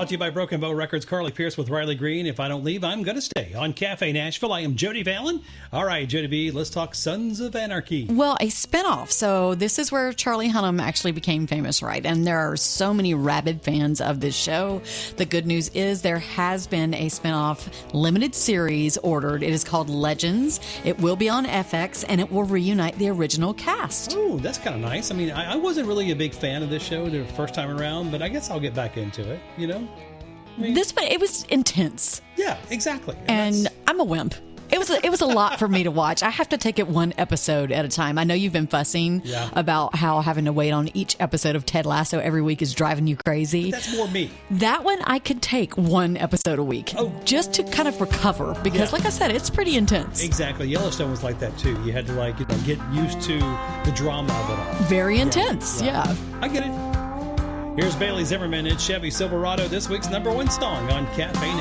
Brought to you by Broken Bow Records. Carly Pierce with Riley Green. If I don't leave, I'm going to stay on Cafe Nashville. I am Jody Vallon. All right, Jody B, let's talk Sons of Anarchy. Well, a spinoff. So this is where Charlie Hunnam actually became famous, right? And there are so many rabid fans of this show. The good news is there has been a spinoff limited series ordered. It is called Legends. It will be on FX, and it will reunite the original cast. Oh, that's kind of nice. I mean, I wasn't really a big fan of this show the first time around, but I guess I'll get back into it, you know? I mean, It was intense. Yeah, exactly. And I'm a wimp. It was a lot for me to watch. I have to take it one episode at a time. I know you've been fussing about how having to wait on each episode of Ted Lasso every week is driving you crazy. But that's more me. That one I could take one episode a week just to kind of recover because, like I said, it's pretty intense. Exactly. Yellowstone was like that too. You had to get used to the drama of it all. Very intense. Yeah. I get it. Here's Bailey Zimmerman and Chevy Silverado, this week's #1 song on Cafe